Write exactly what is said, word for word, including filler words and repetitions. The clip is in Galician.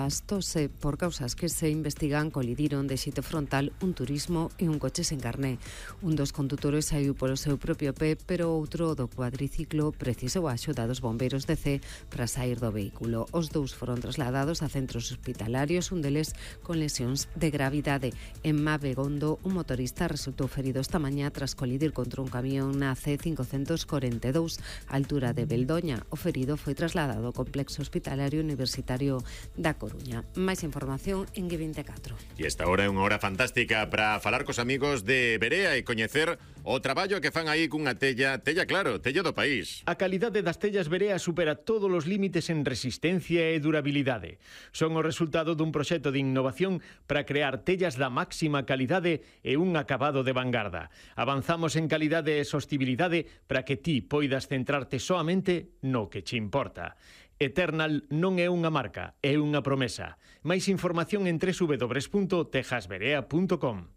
as tose por causas que se investigan colidiron de xeito frontal un turismo e un coche sen carné. Un dos condutores saiu polo seu propio pé, pero outro do cuadriciclo precisou a axuda dos bombeiros de C para sair do vehículo. Os dous foron trasladados a centros hospitalarios, un deles con lesións de gravidade. En Mabegondo, un motorista resultou ferido esta mañá tras colidir contra un camión na C cincocentos corenta e dous, a altura de Beldoña. O ferido foi trasladado ao complexo hospitalario universitario da Coruña. Máis información en G veinticuatro. E esta hora é unha hora fantástica para falar cos amigos de Berea e coñecer o traballo que fan aí cunha tella, tella claro, tella do país. A calidade das tellas Berea supera todos os límites en resistencia e durabilidade. Son o resultado dun proxecto de innovación para crear tellas da máxima calidade e un acabado de vanguarda. Avanzamos en calidade e sostibilidade para que ti poidas centrarte soamente no que che importa. Eternal non é unha marca, é unha promesa. Máis información en doble u doble u doble u punto texas berea punto com.